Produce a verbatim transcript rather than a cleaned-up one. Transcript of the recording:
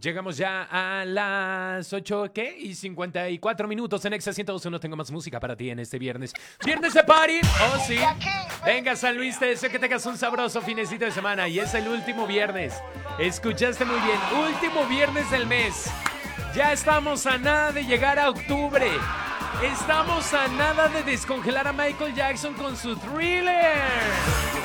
Llegamos ya a las ocho, ¿qué? Y cincuenta y cuatro minutos en Exa ciento dos punto uno. Tengo más música para ti en este viernes. ¡Viernes de party! ¡Oh, sí! Venga, San Luis, te deseo que tengas un sabroso finecito de semana. Y es el último viernes. Escuchaste muy bien. Último viernes del mes. Ya estamos a nada de llegar a octubre. Estamos a nada de descongelar a Michael Jackson con su Thriller.